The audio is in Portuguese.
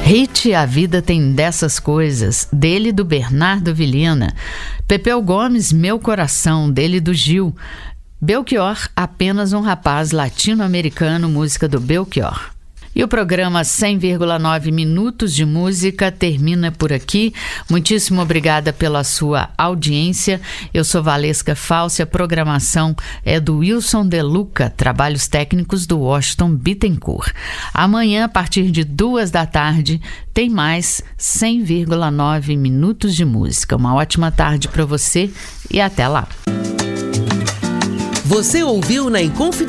Hit, a vida tem dessas coisas, dele do Bernardo Vilhena. Pepeu Gomes, Meu Coração, dele do Gil. Belchior, Apenas um Rapaz Latino-Americano, música do Belchior. E o programa 100,9 minutos de música termina por aqui. Muitíssimo obrigada pela sua audiência. Eu sou Valesca Falsi, a programação é do Wilson De Luca, trabalhos técnicos do Washington Bittencourt. Amanhã, a partir de 14h, tem mais 100,9 minutos de música. Uma ótima tarde para você e até lá. Você ouviu na Inconfidência